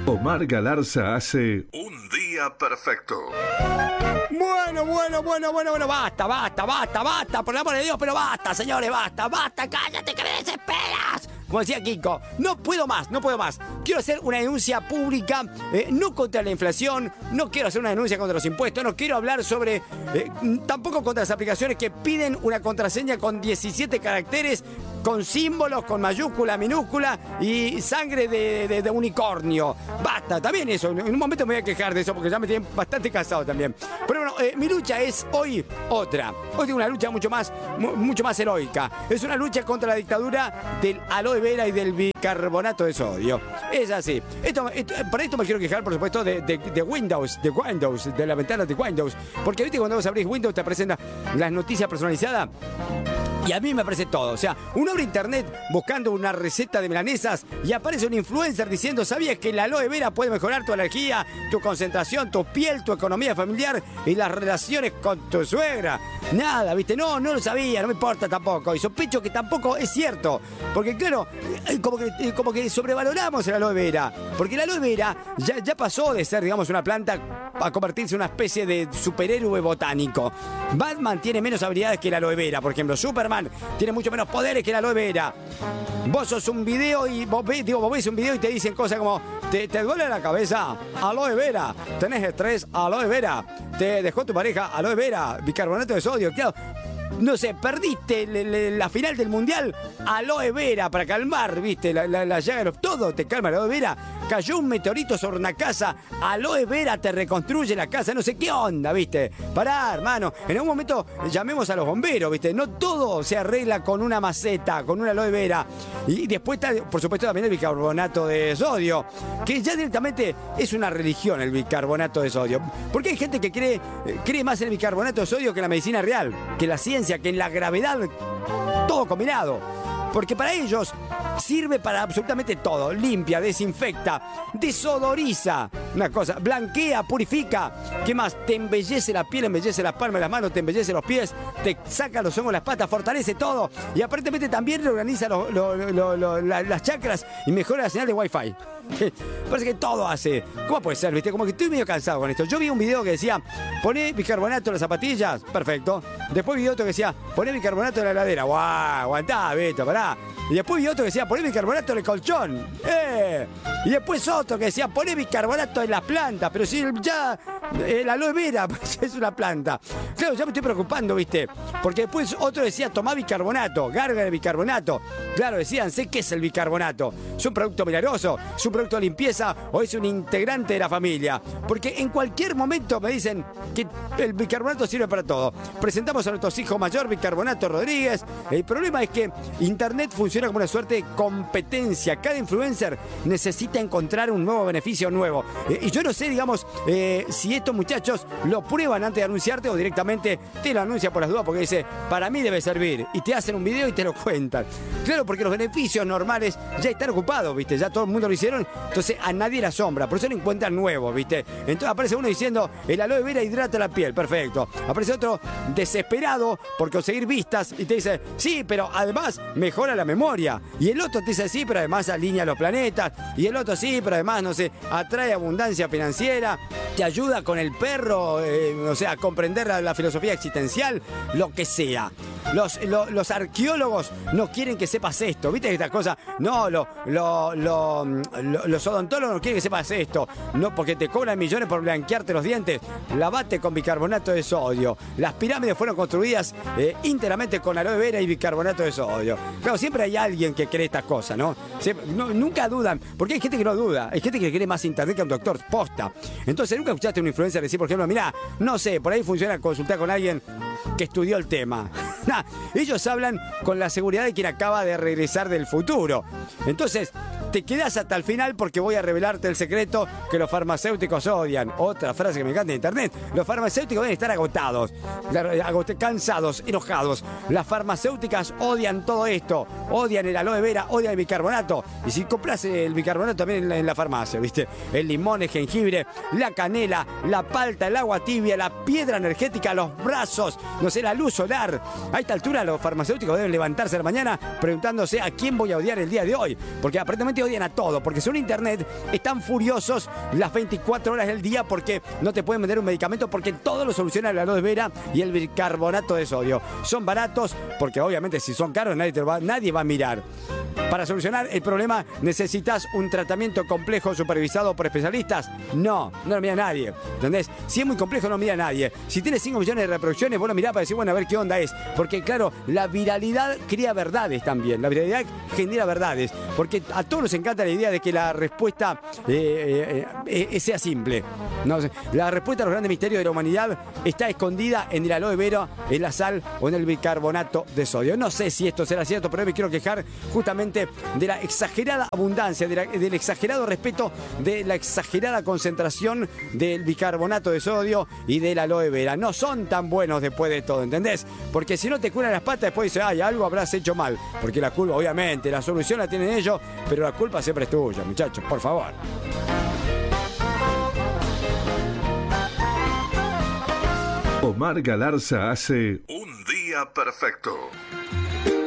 Omar Galarza hace Un Día Perfecto. Bueno, basta, por el amor de Dios, pero basta, señores, basta, cállate que me desesperas. Como decía Kiko, no puedo más. Quiero hacer una denuncia pública, no contra la inflación, no quiero hacer una denuncia contra los impuestos, no quiero hablar sobre, tampoco contra las aplicaciones que piden una contraseña con 17 caracteres, con símbolos, con mayúscula, minúscula y sangre de unicornio. Basta, también eso, en un momento me voy a quejar de eso porque ya me tienen bastante cansado también. Pero bueno, mi lucha es hoy otra. Hoy tengo una lucha mucho más heroica. Es una lucha contra la dictadura del aloe vera y del bicarbonato de sodio. Es así. Para esto me quiero quejar, por supuesto, de Windows, de la ventana de Windows. Porque viste cuando vos abrís Windows te aparecen las noticias personalizadas. Y a mí me aparece todo. O sea, uno abre internet buscando una receta de milanesas y aparece un influencer diciendo: ¿sabías que la aloe vera puede mejorar tu energía, tu concentración, tu piel, tu economía familiar y las relaciones con tu suegra? Nada, ¿viste? No lo sabía, no me importa tampoco. Y sospecho que tampoco es cierto. Porque claro, como que sobrevaloramos el aloe vera. Porque la aloe vera ya pasó de ser, digamos, una planta a convertirse en una especie de superhéroe botánico. Batman tiene menos habilidades que la aloe vera, por ejemplo. Superman tiene mucho menos poderes que la aloe vera. Vos sos un video y vos ves un video y te dicen cosas como: ¿Te duele la cabeza? Aloe vera. ¿Tenés estrés? Aloe vera. ¿Te dejó tu pareja? Aloe vera. Bicarbonato de sodio. Claro. No sé, perdiste la final del mundial, aloe vera para calmar, viste, la llaga, todo te calma, aloe vera. Cayó un meteorito sobre una casa, aloe vera te reconstruye la casa, no sé qué onda, viste. Pará, hermano, en algún momento llamemos a los bomberos, viste. No todo se arregla con una maceta, con una aloe vera. Y después está, por supuesto, también el bicarbonato de sodio, que ya directamente es una religión, el bicarbonato de sodio. Porque hay gente que cree más en el bicarbonato de sodio que en la medicina real, que la ciencia, que en la gravedad, todo combinado. Porque para ellos sirve para absolutamente todo. Limpia, desinfecta, desodoriza. Una cosa, blanquea, purifica. ¿Qué más? Te embellece la piel, embellece las palmas de las manos, te embellece los pies, te saca los hongos, las patas, fortalece todo. Y aparentemente también reorganiza las chakras y mejora la señal de Wi-Fi. Parece que todo hace. ¿Cómo puede ser, viste? Como que estoy medio cansado con esto. Yo vi un video que decía: poné bicarbonato en las zapatillas. Perfecto. Después vi otro que decía: poné bicarbonato en la heladera. ¡Guau! Aguantá, Beto, pará. Y después vi otro que decía: poné bicarbonato en el colchón. Y después otro que decía: poné bicarbonato en las plantas. Pero si ya la aloe vera pues, es una planta. Claro, ya me estoy preocupando, viste. Porque después otro decía: tomá bicarbonato, garga de bicarbonato. Claro, decían: sé qué es el bicarbonato. ¿Es un producto milagroso? ¿Es un producto de limpieza? ¿O es un integrante de la familia? Porque en cualquier momento me dicen que el bicarbonato sirve para todo. Presentamos a nuestros hijos mayor Bicarbonato Rodríguez. El problema es que internet funciona como una suerte de competencia. Cada influencer necesita encontrar un nuevo beneficio nuevo. Y yo no sé, digamos, si estos muchachos lo prueban antes de anunciarte o directamente te lo anuncian por las dudas porque dice: para mí debe servir. Y te hacen un video y te lo cuentan. Claro, porque los beneficios normales ya están ocupados, ¿viste? Ya todo el mundo lo hicieron. Entonces a nadie le asombra. Por eso lo encuentran nuevo, ¿viste? Entonces aparece uno diciendo: el aloe vera hidrata la piel. Perfecto. Aparece otro desesperado por conseguir vistas y te dice: sí, pero además mejora la memoria. Y el otro te dice: sí, pero además alinea los planetas. Y el otro: sí, pero además, no sé, atrae abundancia financiera, te ayuda con el perro, o sea, a comprender la filosofía existencial, lo que sea. Los arqueólogos no quieren que sepas esto, ¿viste? Esta cosa, no, los odontólogos no quieren que sepas esto, no, porque te cobran millones por blanquearte los dientes. Lavate con bicarbonato de sodio. Las pirámides fueron construidas íntegramente con aloe vera y bicarbonato de sodio. Claro, siempre hay alguien que cree estas cosas, ¿no? Nunca dudan, porque hay gente que no duda, hay gente que cree más internet que un doctor posta. Entonces, nunca escuchaste a un influencer decir, por ejemplo: mirá, no sé, por ahí funciona consultar con alguien que estudió el tema. Ellos hablan con la seguridad de quien acaba de regresar del futuro. Entonces, te quedás hasta el final porque voy a revelarte el secreto que los farmacéuticos odian. Otra frase que me encanta de internet: los farmacéuticos deben estar agotados, cansados, enojados. Las farmacéuticas odian todo esto, odian el aloe vera, odian el bicarbonato. Y si compras el bicarbonato también en la farmacia, ¿viste? El limón, el jengibre, la canela, la palta, el agua tibia, la piedra energética, los brazos, no sé, la luz solar. A esta altura los farmacéuticos deben levantarse a la mañana preguntándose: ¿a quién voy a odiar el día de hoy? Porque aparentemente que odian a todo, porque según internet están furiosos las 24 horas del día porque no te pueden vender un medicamento, porque todo lo soluciona el aloe vera y el bicarbonato de sodio. Son baratos porque obviamente si son caros nadie va a mirar. Para solucionar el problema necesitas un tratamiento complejo supervisado por especialistas. No lo mira nadie, ¿entendés? Si es muy complejo no mira nadie. Si tiene 5 millones de reproducciones vos lo mirás para decir, bueno, a ver qué onda es. Porque claro, la viralidad crea verdades también. La viralidad genera verdades. Porque a todos nos encanta la idea de que la respuesta sea simple. No, la respuesta a los grandes misterios de la humanidad está escondida en el aloe vera, en la sal o en el bicarbonato de sodio. No sé si esto será cierto, pero hoy me quiero quejar justamente de la exagerada abundancia, del exagerado respeto, de la exagerada concentración del bicarbonato de sodio y del aloe vera. No son tan buenos después de todo, ¿entendés? Porque si no te curan las patas, después dices, ay, algo habrás hecho mal. Porque la culpa, obviamente, la solución la tienen ellos, pero la culpa siempre es tuya, muchachos, por favor. Omar Galarza hace Un Día Perfecto.